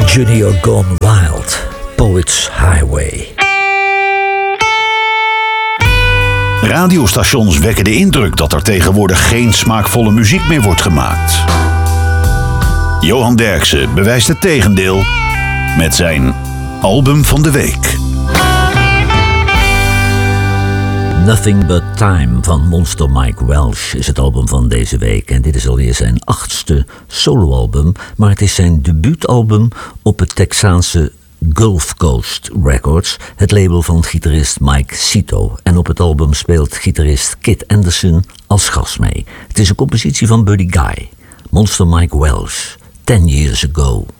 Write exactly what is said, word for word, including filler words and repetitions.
Junior Gone Wild, Poets Highway. Radiostations wekken de indruk dat er tegenwoordig geen smaakvolle muziek meer wordt gemaakt. Johan Derksen bewijst het tegendeel met zijn album van de week. Nothing But Time van Monster Mike Welsh is het album van deze week. En dit is alweer zijn achtste soloalbum, maar het is zijn debuutalbum op het Texaanse Gulf Coast Records, het label van gitarist Mike Cito. En op het album speelt gitarist Kit Anderson als gast mee. Het is een compositie van Buddy Guy. Monster Mike Welsh, Ten Years Ago.